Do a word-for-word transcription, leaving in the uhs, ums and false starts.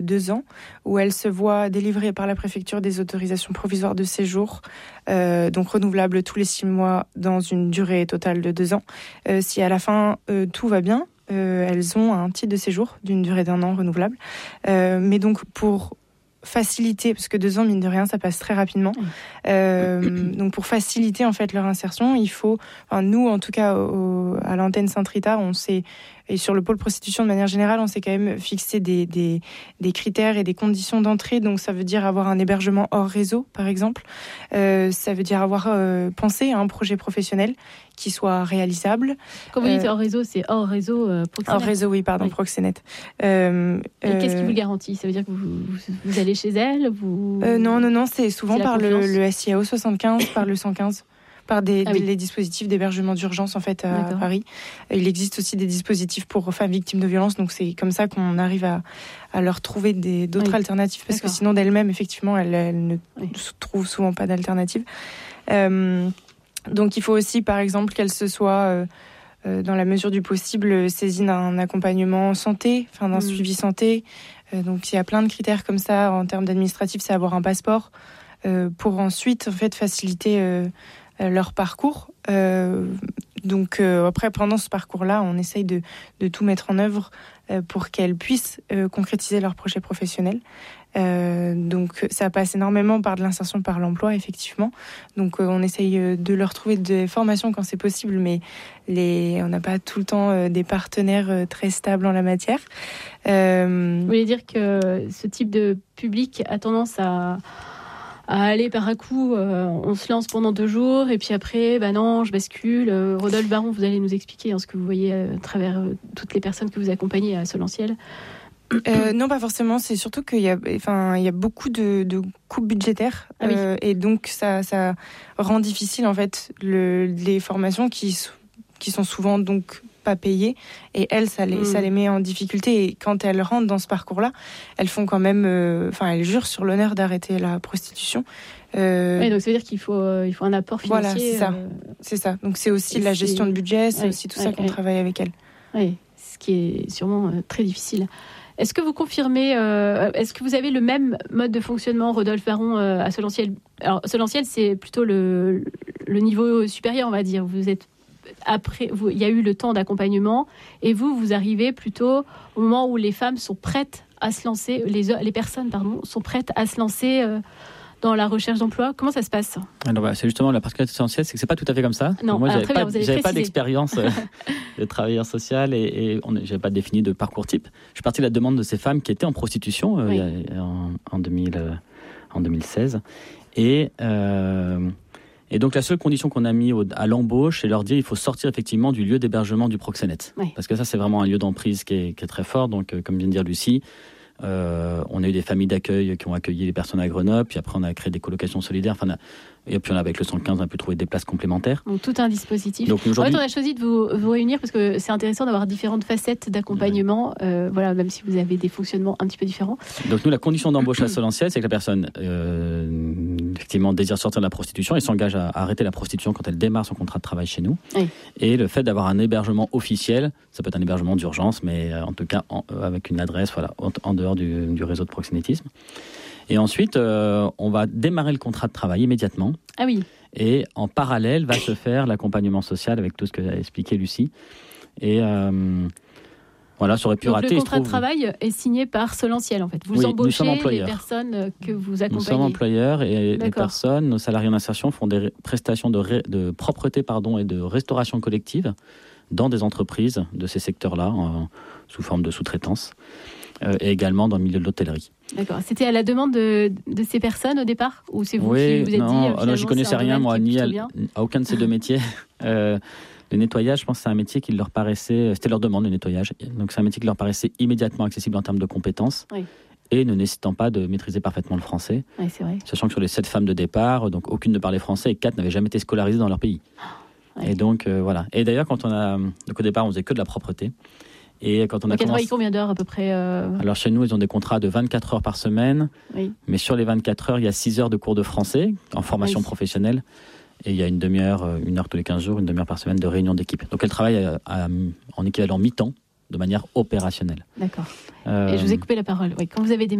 deux ans, où elle se voit délivrer par la préfecture des autorisations provisoires de séjour, euh, donc renouvelables tous les six mois dans une durée totale de deux ans. Euh, si à la fin euh, tout va bien, euh, elles ont un titre de séjour d'une durée d'un an renouvelable. Euh, mais donc pour faciliter, parce que deux ans, mine de rien, ça passe très rapidement. Euh, donc, pour faciliter en fait leur insertion, il faut, enfin, nous, en tout cas, au, à l'antenne Sainte-Rita, on s'est, et sur le pôle prostitution de manière générale, on s'est quand même fixé des, des, des critères et des conditions d'entrée. Donc, ça veut dire avoir un hébergement hors réseau, par exemple. Euh, ça veut dire avoir euh, pensé à un projet professionnel qui soit réalisable. Quand vous dites hors réseau, c'est hors réseau euh, Proxénète. Hors réseau, oui, pardon, oui. Proxénète. Euh, et euh, qu'est-ce qui vous le garantit ? Ça veut dire que vous, vous, vous allez chez elle vous... euh, Non, non, non, c'est souvent c'est par le, le S I A O soixante-quinze, par le cent quinze, par des, ah, des, oui. les dispositifs d'hébergement d'urgence en fait à D'accord. Paris. Il existe aussi des dispositifs pour femmes victimes de violences, donc c'est comme ça qu'on arrive à, à leur trouver des, d'autres oui. alternatives, parce D'accord. que sinon d'elles-mêmes, effectivement, elles, elles ne oui. trouvent souvent pas d'alternatives. Euh, Donc, il faut aussi, par exemple, qu'elle se soit, euh, euh, dans la mesure du possible, saisie d'un accompagnement santé, enfin d'un mmh. suivi santé. Euh, donc, il y a plein de critères comme ça en termes d'administratif, c'est avoir un passeport euh, pour ensuite, en fait, faciliter euh, leur parcours. Euh, donc, euh, après, pendant ce parcours-là, on essaye de, de tout mettre en œuvre euh, pour qu'elles puissent euh, concrétiser leur projet professionnel. Euh, donc ça passe énormément par de l'insertion par l'emploi, effectivement. Donc euh, on essaye de leur trouver des formations quand c'est possible, mais les, on n'a pas tout le temps euh, des partenaires euh, très stables en la matière. Euh... Vous voulez dire que ce type de public a tendance à, à aller par à coup, euh, on se lance pendant deux jours et puis après, bah non, je bascule. Euh, Rodolphe Baron, vous allez nous expliquer hein, ce que vous voyez à travers euh, toutes les personnes que vous accompagnez à Solentiel. Euh, non, pas forcément. C'est surtout qu'il y a, enfin, il y a beaucoup de, de coupes budgétaires ah oui. euh, et donc ça, ça rend difficile en fait le, les formations qui, qui sont souvent donc pas payées et elles, ça les, mmh. ça les met en difficulté. Et quand elles rentrent dans ce parcours-là, elles font quand même, enfin, euh, elles jurent sur l'honneur d'arrêter la prostitution. Euh, oui, donc ça veut dire qu'il faut, euh, il faut un apport financier. Voilà, c'est ça. Euh... C'est ça. Donc c'est aussi et la c'est... gestion de budget, c'est oui, aussi tout oui, ça qu'on oui. travaille avec elles. Oui, ce qui est sûrement euh, très difficile. Est-ce que vous confirmez, euh, est-ce que vous avez le même mode de fonctionnement, Rodolphe Baron, euh, à Solentiel ? Alors, Solentiel, c'est plutôt le, le niveau supérieur, on va dire. Vous êtes après, vous, il y a eu le temps d'accompagnement, et vous, vous arrivez plutôt au moment où les femmes sont prêtes à se lancer, les, les personnes, pardon, sont prêtes à se lancer euh, dans la recherche d'emploi. Comment ça se passe ? Alors, bah, c'est justement la particularité essentielle, c'est que c'est pas tout à fait comme ça. Non, moi, alors, j'avais, pas, pas, j'avais pas d'expérience euh, de travailleur social et, et on, j'avais pas défini de parcours type. Je suis parti de la demande de ces femmes qui étaient en prostitution euh, oui. il y a, en, en, deux mille, euh, en deux mille seize. Et, euh, et donc, la seule condition qu'on a mis au, à l'embauche, c'est leur dire il faut sortir effectivement du lieu d'hébergement du proxénète. Oui. Parce que ça, c'est vraiment un lieu d'emprise qui est, qui est très fort. Donc, euh, comme vient de dire Lucie, Euh, on a eu des familles d'accueil qui ont accueilli les personnes à Grenoble, puis après on a créé des colocations solidaires, enfin, on a, et puis on a, avec le cent quinze, on a pu trouver des places complémentaires. Donc tout un dispositif. Donc, aujourd'hui... En fait, on a choisi de vous, vous réunir parce que c'est intéressant d'avoir différentes facettes d'accompagnement, ouais. euh, voilà, même si vous avez des fonctionnements un petit peu différents. Donc nous, la condition d'embauche à Solentiel, c'est que la personne euh, effectivement désire sortir de la prostitution et s'engage à, à arrêter la prostitution quand elle démarre son contrat de travail chez nous. Oui. Et le fait d'avoir un hébergement officiel, ça peut être un hébergement d'urgence, mais euh, en tout cas en, euh, avec une adresse, voilà, en, en dehors Du, du réseau de proxénétisme. Et ensuite, euh, on va démarrer le contrat de travail immédiatement. Ah oui. Et en parallèle, va se faire l'accompagnement social avec tout ce que a expliqué Lucie. Et euh, voilà, ça aurait pu Donc rater. Le contrat trouve... de travail est signé par Solentiel, en fait. Vous oui, embauchez les personnes que vous accompagnez. Nous sommes employeurs et D'accord. les personnes, nos salariés en insertion, font des prestations de, ré... de propreté pardon, et de restauration collective dans des entreprises de ces secteurs-là, en... sous forme de sous-traitance. Euh, et également dans le milieu de l'hôtellerie. D'accord. C'était à la demande de, de ces personnes au départ ? Ou c'est vous oui, qui vous êtes non, dit... Alors, je ne connaissais rien, moi, ni à, à aucun de ces deux métiers. euh, le nettoyage, je pense que c'est un métier qui leur paraissait... C'était leur demande, le nettoyage. Donc, c'est un métier qui leur paraissait immédiatement accessible en termes de compétences. Oui. Et ne nécessitant pas de maîtriser parfaitement le français. Oui, c'est vrai. Sachant que sur les sept femmes de départ, donc aucune ne parlait français et quatre n'avaient jamais été scolarisées dans leur pays. Oui. Et donc, euh, voilà. Et d'ailleurs, quand on a... Donc, au départ, on faisait que de la propreté. Et quand on donc, a commencé... combien d'heures à peu près euh... Alors chez nous, ils ont des contrats de vingt-quatre heures par semaine. Oui. Mais sur les vingt-quatre heures, il y a six heures de cours de français en formation oui. professionnelle. Et il y a une demi-heure, une heure tous les quinze jours, une demi-heure par semaine de réunion d'équipe. Donc elles travaillent à, à, en équivalent mi-temps de manière opérationnelle. D'accord. Euh... Et je vous ai coupé la parole. Oui, quand vous avez des